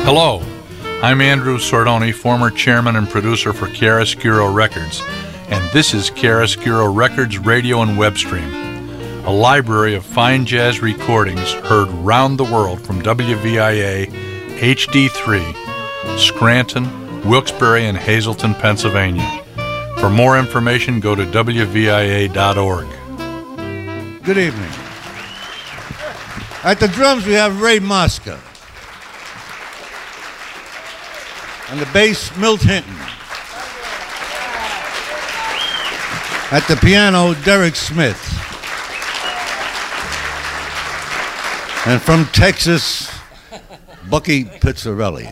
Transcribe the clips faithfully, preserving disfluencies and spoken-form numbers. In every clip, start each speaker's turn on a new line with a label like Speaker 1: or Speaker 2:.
Speaker 1: Hello, I'm Andrew Sordoni, former chairman and producer for Chiaroscuro Records, and this is Chiaroscuro Records Radio and Web Stream, a library of fine jazz recordings heard round the world from W V I A H D three, Scranton, Wilkes-Barre, and Hazleton, Pennsylvania. For more information, go to W V I A dot org.
Speaker 2: Good evening. At the drums, we have Ray Mosca. On the bass, Milt Hinton. At the piano, Derek Smith. And from Texas, Bucky Pizzarelli.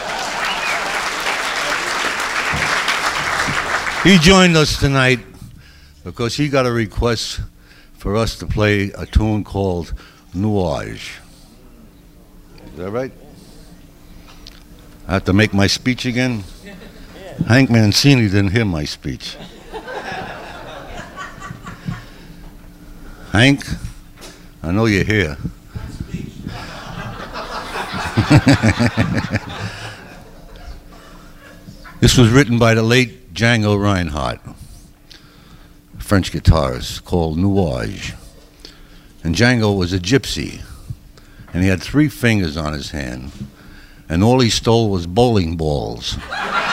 Speaker 2: He joined us tonight because he got a request for us to play a tune called Nuage. Is that right? I have to make my speech again? Hank Mancini didn't hear my speech. Hank, I know you're here. This was written by the late Django Reinhardt, a French guitarist, called Nuage. And Django was a gypsy, and he had three fingers on his hand, and all he stole was bowling balls.